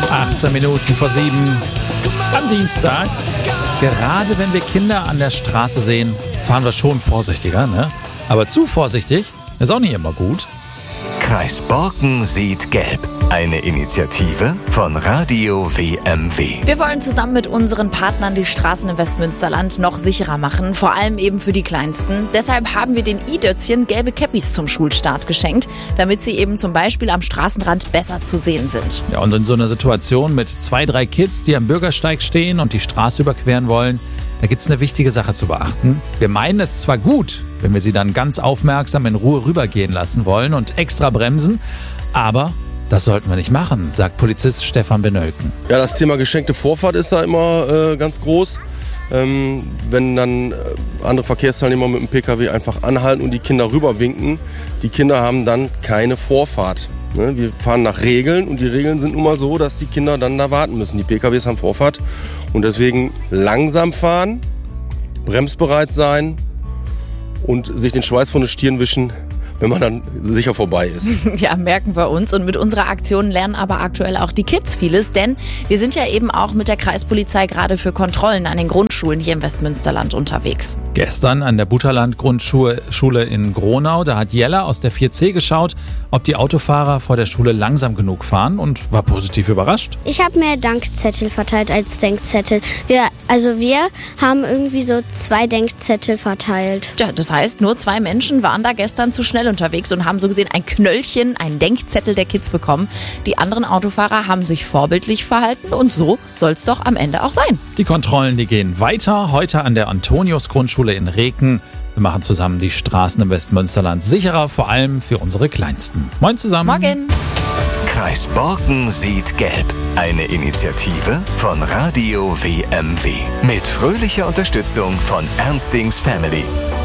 18 Minuten vor 7 am Dienstag. Gerade wenn wir Kinder an der Straße sehen, fahren wir schon vorsichtiger, ne? Aber zu vorsichtig ist auch nicht immer gut. Kreis Borken sieht gelb. Eine Initiative von Radio WMW. Wir wollen zusammen mit unseren Partnern die Straßen im Westmünsterland noch sicherer machen, vor allem eben für die Kleinsten. Deshalb haben wir den i-Dötzchen gelbe Käppis zum Schulstart geschenkt, damit sie eben zum Beispiel am Straßenrand besser zu sehen sind. Ja, und in so einer Situation mit 2, 3 Kids, die am Bürgersteig stehen und die Straße überqueren wollen, da gibt es eine wichtige Sache zu beachten. Wir meinen es zwar gut, wenn wir sie dann ganz aufmerksam in Ruhe rübergehen lassen wollen und extra bremsen, aber das sollten wir nicht machen, sagt Polizist Stefan Benölken. Ja, das Thema geschenkte Vorfahrt ist da immer ganz groß. Wenn dann andere Verkehrsteilnehmer mit dem Pkw einfach anhalten und die Kinder rüberwinken, die Kinder haben dann keine Vorfahrt. Ne? Wir fahren nach Regeln und die Regeln sind nun mal so, dass die Kinder dann da warten müssen. Die Pkws haben Vorfahrt und deswegen langsam fahren, bremsbereit sein und sich den Schweiß von den Stirn wischen, wenn man dann sicher vorbei ist. Ja, merken wir uns. Und mit unserer Aktion lernen aber aktuell auch die Kids vieles, denn wir sind ja eben auch mit der Kreispolizei gerade für Kontrollen an den Grundschulen hier im Westmünsterland unterwegs. Gestern an der Butterland-Grundschule in Gronau, da hat Jella aus der 4C geschaut, ob die Autofahrer vor der Schule langsam genug fahren und war positiv überrascht. Ich habe mir Dankzettel verteilt als Denkzettel. Wir haben irgendwie so 2 Denkzettel verteilt. Ja, das heißt, nur 2 Menschen waren da gestern zu schnell unterwegs und haben so gesehen ein Knöllchen, einen Denkzettel der Kids bekommen. Die anderen Autofahrer haben sich vorbildlich verhalten und so soll es doch am Ende auch sein. Die Kontrollen, die gehen weiter. Heute an der Antonius-Grundschule in Reken. Wir machen zusammen die Straßen im Westmünsterland sicherer, vor allem für unsere Kleinsten. Moin zusammen. Morgen. Kreis Borken sieht gelb. Eine Initiative von Radio WMW. Mit fröhlicher Unterstützung von Ernstings Family.